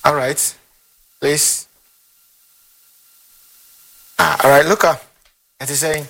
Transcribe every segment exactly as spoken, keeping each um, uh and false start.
All right. Please. Ah, all right, look up. What is saying?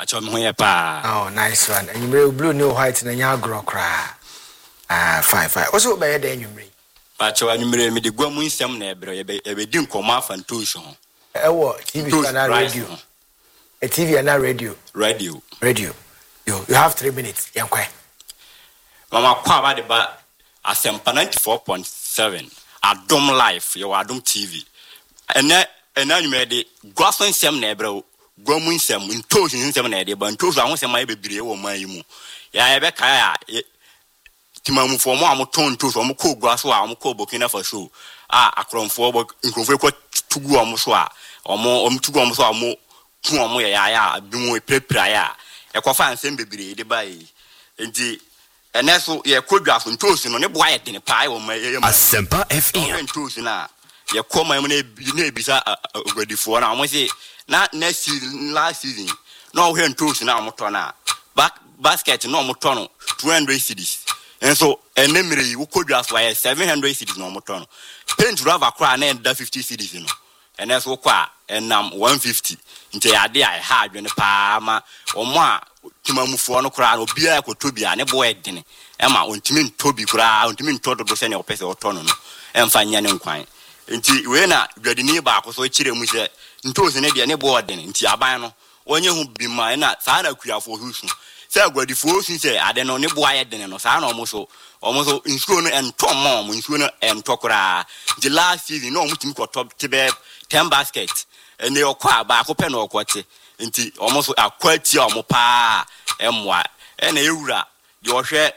Oh, nice one. And you may blue, no white, and your grow cry. Ah, fine, fine. Also, by a day, you may. But you may be the Guamun Sam Nebra, a bedin come off and tuition. A what? T V and radio. A T V and radio. Radio. Radio. You, you have three minutes, young quay. Mama Quava, but I sent ninety-four point seven. I don't life, you are don't T V. And then, and then you made it. Guasun Sam Nebra. Gomun sem in toes in seven eighty, but toes I want some my baby or my mu. Ya Becca Timamu for more tone toes or cool grass or cool bokina for show. Ah, a crom forward in Convoco to go on Muswa or more um to go on Muswa more two or more ya, be more praya. A coffin and same baby, the bay. And the and that's so yeah, could grass and toes in on a white in a pie or my Asempa F M. Toes na. Ya call my money, you know, beside already for an I say. Not next season, last season. No, here in Tours now, Motona. Back basket, no Motono, two hundred cities. And so, a memory, who could just why seven hundred cities, no Motono. Paint rubber crown and the fifty cities, you know. And that's what, and um, one fifty. Into a day I had when the Palma or more to my Mufono crown or beer could to be an boy dinner. Emma, when Timin Toby crown, Timin Toto percent of peso autonomy, and find Yan and Quine. Until we're not ready nearby, so it's chilling with it. Ntos ne de ne board den nti aban no onye hu bi ma na saa na kuafo husu say agwadifo sin say ade no ne boa ye den no saa na omo so omo so nsuo no ento mo mo nsuo no ento kora the last season no omo timi ko top tibe ten basket and they okwa ba ko pe no okote nti omo so akwati omo pa emwa e na ewura de ohwe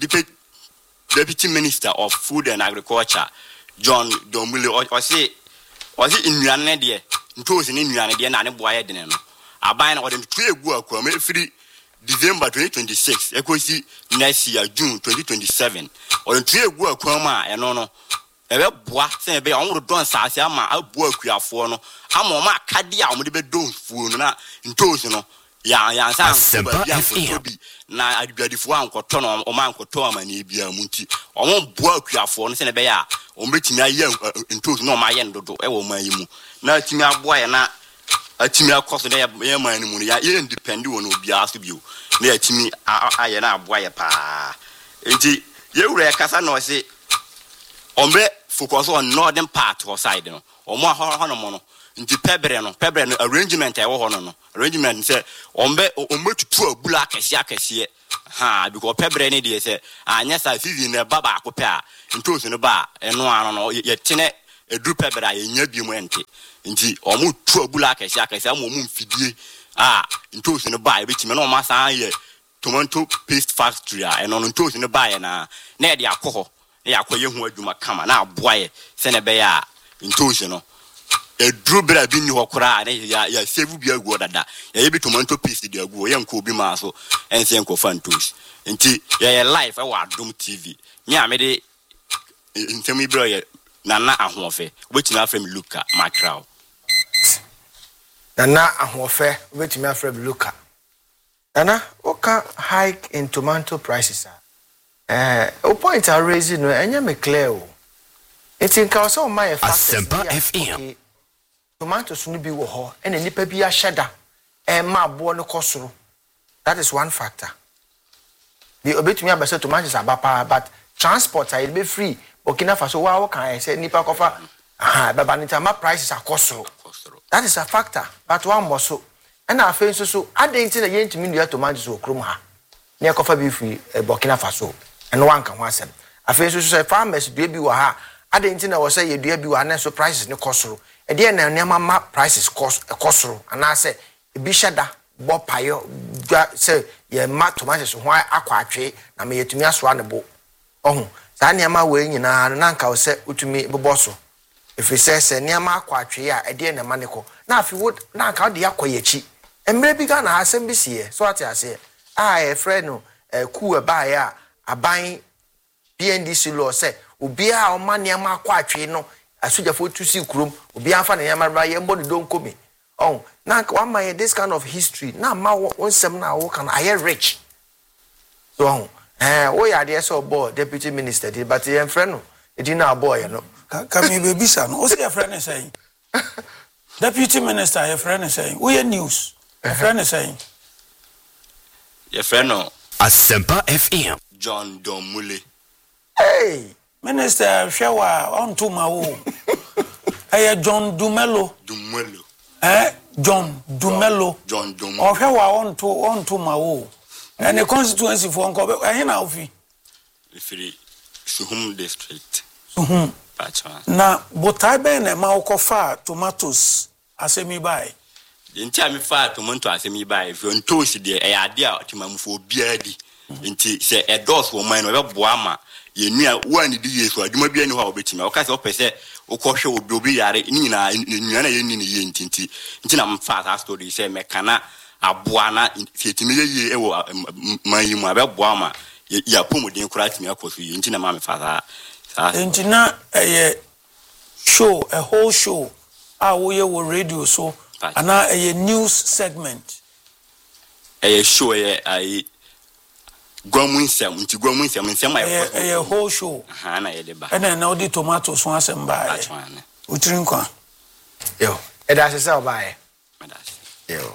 deputy minister of food and agriculture John Domule o say o say inwane de Ntos in Indiana, the Nana Boy Denno. I buy an order to three work from every December twenty twenty-six, echo see next year, June twenty twenty-seven, or in three work from my and no. A boy say, be on the don Sasama, I'll work you for no. I'm on my cadia, I'm the bed don't fool, not in Tosino. Ya, ya, Sam, now I'd be the one for Tono or Manco Tom and Ebia Munti. I won't work you for no bear, or meeting a young in Tos no my end to ever my imu. Now, Timia boy and a Timia cost there, my money, I independent one will be asked of you. Near Timmy, I and I boy a pa. Indeed, you were a Casano say, Ombre focus on northern part or side, or more honomono. Into Pebreno, Pebreno arrangement, I want arrangement say, Ombe or to poor black as Yakas ha, because Pebrene dear say, and yes, I see in a baba copia, in toast in a bar, and no one or yet tenet a drew pebra in your bumente. Into or more poor black as Yakas, I won't feed ah, in toast in a bar, which man on my side, tomato paste factory, and on toast in the bar, and ah, Nedia Coho, they are quite who do my come now, boy, send a bear in toast, you know. A drew better being your cry, ya, ya, save be a word that ya be tomato paste the go, young Kobe Maso, and Sanko Fantos. Until ya life, I want Doom T V. Ya made it in semi bro, Nana Ahofe, which now from Luca, my crowd. Nana Ahofe, which my friend Luca. Nana, what can hike in tomato prices? Eh, o point are raising, and you make clear. It's in Council my Asempa F M. Tomatoes no be wo ho ene nipa bi aheda e ma abo no kosoro. That is one factor. The obetumi abese tomatoes abapa, but transport are be free. Burkina Faso wa wo kan say nipa kofa ah baba nitama prices are kosoro. That is a factor. But one more so. And na afen so so adenti na yentumi nua tomatoes wo krom ha. Ne kofa be free Burkina Faso. And one kan ho asem. Afen so so farmers dua bi wo ha. Adenti na wo say ye dua bi wo na so prices ne kosoro. E dey na nyama ma prices cost kosoro and I say e bi sheda bo payo say ye ma tomatoes ho akwa atwe na me yetumi aso ane bo ohun sa nyama we nyina na nka wo say utumi bobo so if say say nyama akwa atwe a e dey na maneko na afi wo na nka wo dey akoyechi emre bi ga na asem bi sie so ati ase ah e friend no e ku e ba ya aban P N D C law say obi a o ma nyama akwa atwe no asuja for to see krum obi afa na yamara yembo de don komi oh na one my this kind of history na ma wonsem na wo kan aye rich so eh wo ya de so boy deputy minister but yen friend no e di na boy no Kami baby son. What's your friend is saying? Deputy Minister, your friend is saying. We news. Your friend is saying. Your friend no. Asempa F M. John Domule. Hey, Minister Shawa on to my wo. Hey, John Dumelo. Dumelo. Eh, John Dumelo. John Dumelo. Or Shawa on to on to my wo. And the constituency for Uncle. I know if Free Suhum district. Suhum. Na botabe na ma okofa tomatoes asemi buy. Nti ami fa tomato asemi buy if you toast dey e ade a otimamfo bia di. Nti se e dos wo man no be boa ma ye nua wo ani di yesu aduma bia ni ho obetimi. O ka se o pese o ko hwe obi obi yare ni nyina nua na ye ni ni ye nti nti nti na mfa that story se me kana aboa na fietimi ye ye e wo man yi mu abeboa ma ya pomodin kura timi akoso ye nti na ma me fa and na a show, a whole show. Ah, we were radio so, and now a news segment. A show, a Gomunsam, into Gomunsam, and some a whole show. Hannah, and then now the tomatoes once and by. We drink one. Yo, and that's a sell by. Yo.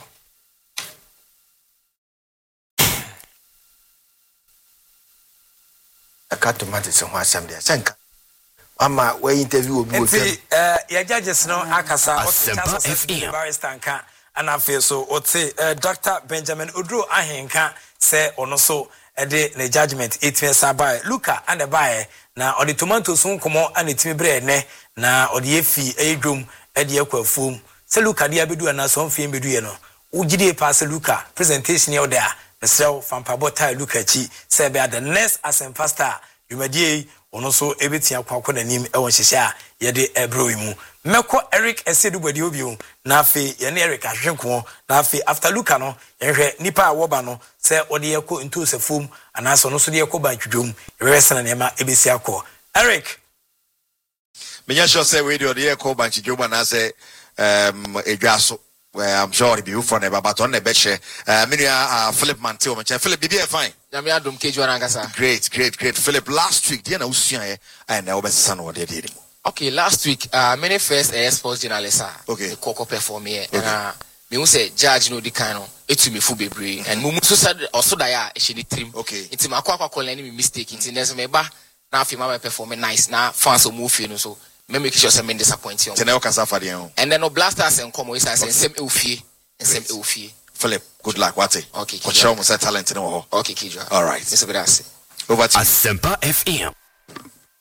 I got tomatoes and what's some there. Thank Mama, we interview with uh, your judges no akasa Asempa F M. Barrister nka and I feel so or say Doctor Benjamin Udru ahenka say ono so e de the judgment eighteen sabai Luka and the buy na or the tomatoes un komo and it me bre ne na or the efi edwom e de akwafuom say Luka dia bedu na so mfie bedu ye no ugide pass Luka presentation here there the sell from Pabota Luka chi say be the next Asempa star you may ono so ebetia kwakọ nanim e won hyehyɛ a ye de ebro mu meko Eric Esedu badi obi o na afi ye ne Eric ahwenko na afi after Luka no ye hwɛ nipa a woba no sɛ ode ye kɔ into sefom ana so no so de ye kɔ ba twodwom ye sɛ na nema ebesi akɔ Eric menya sure say we de ode ye kɔ ba twodwom na sɛ um edwaso well, I'm sure the for never but on the beche uh Minia uh, Philip Manteo mention Philip be fine. Great, great, great. Philip, last week, you know, I know best son what they did. Okay, last week, uh many first uh, sports journalists okay. the Coco perform here. And uh me say judge no the kind of it to me full baby and mumu so said also dia she the trim. Okay. It's my kwakwa call any mistake into there's me ba now fi my performing nice now fans so move you know so me make sure some disappoint you. And then no blasters and come is and same eufie and same eufie. Philip, good luck. What's it? Okay. What show must talent in Okay, Kidra. All right. Mister Bedasi. Over to Asempa F M.